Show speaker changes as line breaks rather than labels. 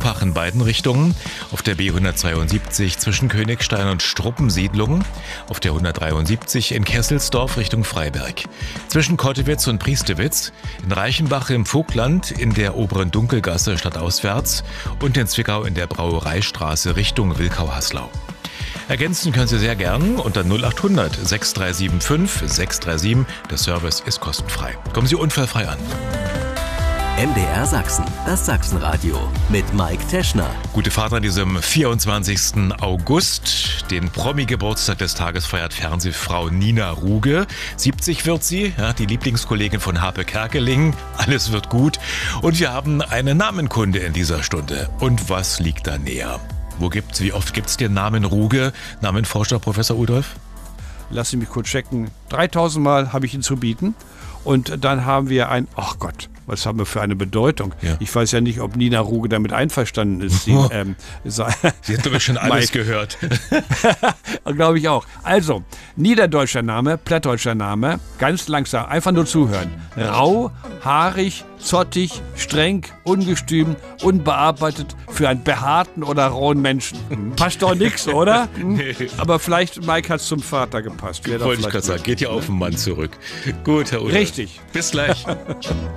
Lopach in beiden Richtungen, auf der B172 zwischen Königstein und Struppensiedlungen, auf der 173 in Kesselsdorf Richtung Freiberg, zwischen Kottewitz und Priestewitz, in Reichenbach im Vogtland in der oberen Dunkelgasse stadtauswärts und in Zwickau in der Brauereistraße Richtung Wilkau-Haslau. Ergänzen können Sie sehr gern unter 0800 6375 637. Der Service ist kostenfrei. Kommen Sie unfallfrei an.
MDR Sachsen, das Sachsenradio mit Mike Teschner.
Gute Fahrt an diesem 24. August. Den Promi-Geburtstag des Tages feiert Fernsehfrau Nina Ruge. 70 wird sie, ja, die Lieblingskollegin von Harpe Kerkeling. Alles wird gut. Und wir haben eine Namenkunde in dieser Stunde. Und was liegt da näher? Wie oft gibt's den Namen Ruge? Namenforscher Professor Udolf?
Lass mich kurz checken. 3000 Mal habe ich ihn zu bieten. Und dann haben wir ach Gott, was haben wir für eine Bedeutung? Ja. Ich weiß ja nicht, ob Nina Ruge damit einverstanden ist. Sie
hat aber schon alles gehört.
Glaube ich auch. Also, niederdeutscher Name, plattdeutscher Name, ganz langsam, einfach nur zuhören. Rau, haarig, zottig, streng, ungestüm, unbearbeitet für einen behaarten oder rauen Menschen. Passt doch nix, oder?
Nee.
Aber vielleicht, Mike, hat es zum Vater gepasst.
Wollte ich gerade sagen, geht ja auf den Mann zurück. Gut, Herr Udolf.
Richtig.
Bis gleich.